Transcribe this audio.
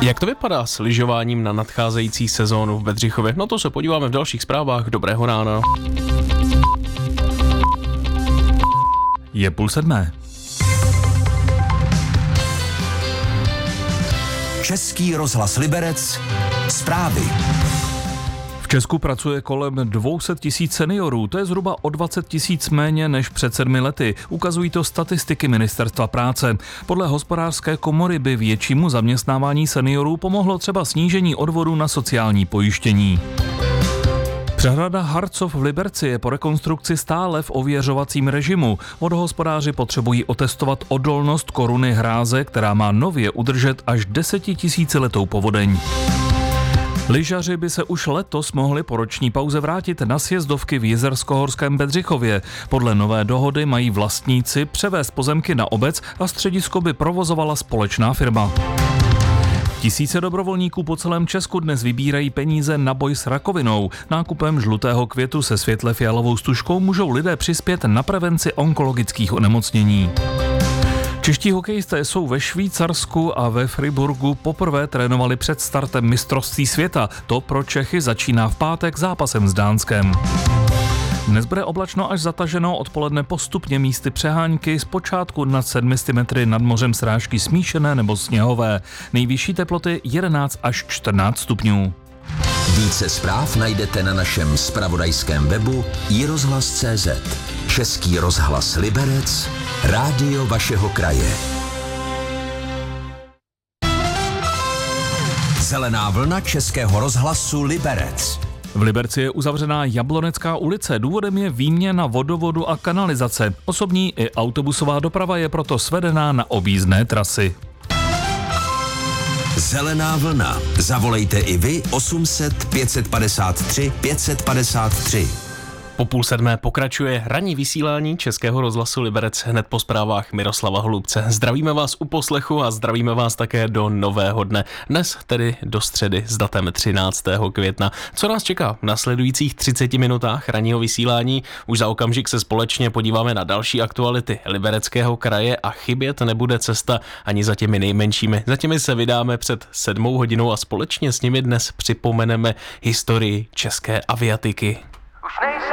Jak to vypadá s lyžováním na nadcházející sezónu v Bedřichově? No to se podíváme v dalších zprávách. Dobrého rána. Je 6:30. Český rozhlas Liberec. Zprávy. V Česku pracuje kolem 200 000 seniorů, to je zhruba o 20 000 méně než před 7 lety. Ukazují to statistiky Ministerstva práce. Podle Hospodářské komory by většímu zaměstnávání seniorů pomohlo třeba snížení odvodů na sociální pojištění. Přehrada Harcov v Liberci je po rekonstrukci stále v ověřovacím režimu. Vodohospodáři potřebují otestovat odolnost koruny hráze, která má nově udržet až 10 000letou povodeň. Lyžaři by se už letos mohli po roční pauze vrátit na sjezdovky v Jizerskohorském Bedřichově. Podle nové dohody mají vlastníci převést pozemky na obec a středisko by provozovala společná firma. Tisíce dobrovolníků po celém Česku dnes vybírají peníze na boj s rakovinou. Nákupem žlutého květu se světle fialovou stužkou můžou lidé přispět na prevenci onkologických onemocnění. Čeští hokejisté jsou ve Švýcarsku a ve Friburgu poprvé trénovali před startem mistrovství světa. To pro Čechy začíná v pátek zápasem s Dánskem. Dnes bude oblačno až zataženo, odpoledne postupně místy přehánky, zpočátku nad 700 metry nad mořem srážky smíšené nebo sněhové. Nejvyšší teploty 11 až 14 stupňů. Více zpráv najdete na našem zpravodajském webu iRozhlas.cz. Český rozhlas Liberec, rádio vašeho kraje. Zelená vlna Českého rozhlasu Liberec. V Liberci je uzavřená Jablonecká ulice. Důvodem je výměna vodovodu a kanalizace. Osobní i autobusová doprava je proto svedená na objízdné trasy. Zelená vlna. Zavolejte i vy 800 553 553. Po 6:30 pokračuje ranní vysílání Českého rozhlasu Liberec hned po zprávách Miroslava Holubce. Zdravíme vás u poslechu a zdravíme vás také do nového dne. Dnes tedy do středy s datem 13. května. Co nás čeká v nasledujících 30 minutách ranního vysílání? Už za okamžik se společně podíváme na další aktuality Libereckého kraje a chybět nebude cesta ani za těmi nejmenšími. Za těmi se vydáme před 7 hodinou a společně s nimi dnes připomeneme historii české aviatiky. Už nejsem